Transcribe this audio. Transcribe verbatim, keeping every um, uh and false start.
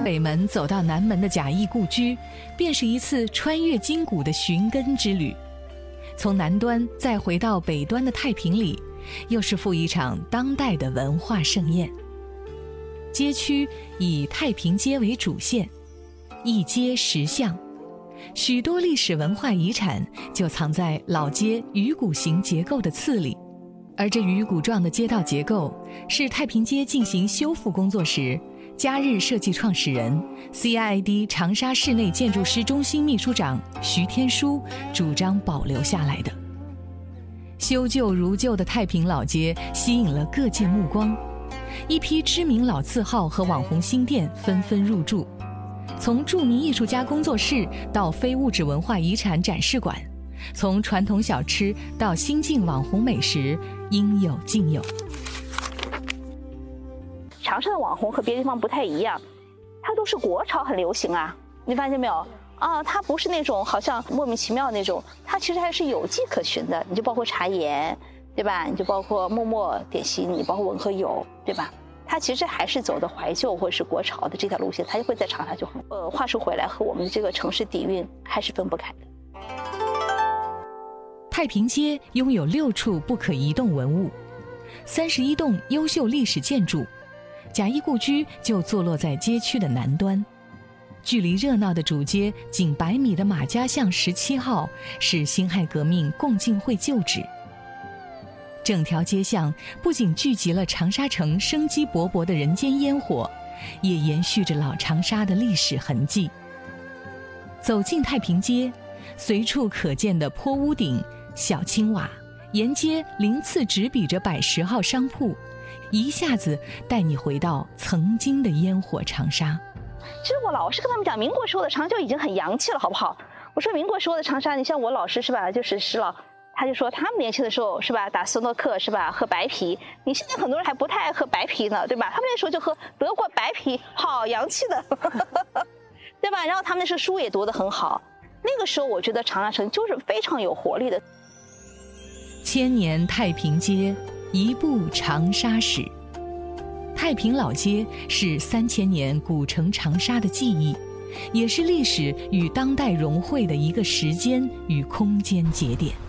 北门走到南门的贾谊故居，便是一次穿越今古的寻根之旅。从南端再回到北端的太平里，又是赴一场当代的文化盛宴。街区以太平街为主线，一街十巷，许多历史文化遗产就藏在老街鱼骨形结构的次里。而这鱼骨状的街道结构是太平街进行修复工作时，嘉日设计创始人 C I I D 长沙室内建筑师中心秘书长徐天书主张保留下来的。修旧如旧的太平老街吸引了各界目光，一批知名老字号和网红新店纷纷入驻，从著名艺术家工作室到非物质文化遗产展示馆，从传统小吃到新晋网红美食，应有尽有。 长沙的网红和别的地方不太一样，它都是国潮很流行啊，你发现没有啊？它不是那种好像莫名其妙那种，它其实还是有迹可循的。你就包括茶颜，对吧？你就包括陌陌点心，你包括文和友，对吧？它其实还是走的怀旧或者是国潮的这条路线，它就会在长沙就很呃，话说回来，和我们的这个城市底蕴还是分不开的。 太平街拥有六处不可移动文物，三十一栋优秀历史建筑。贾谊故居就坐落在街区的南端，距离热闹的主街仅百米的马家巷十七号是辛亥革命共进会旧址。整条街巷不仅聚集了长沙城生机勃勃的人间烟火，也延续着老长沙的历史痕迹。走进太平街，随处可见的坡屋顶、小青瓦，沿街鳞次栉比着百十号商铺，一下子带你回到曾经的烟火长沙。 其实我老是跟他们讲，民国时候的长沙就已经很洋气了，好不好？我说民国时候的长沙，你像我老师是吧，就是石老，他就说他们年轻的时候是吧，打斯诺克是吧，喝白啤。你现在很多人还不太爱喝白啤呢，对吧？他们那时候就喝德国白啤，好洋气的，对吧？然后他们那时候书也读得很好，那个时候我觉得长沙城就是非常有活力的。 千年太平街，一部长沙史。太平老街是三千年古城长沙的记忆，也是历史与当代融汇的一个时间与空间节点。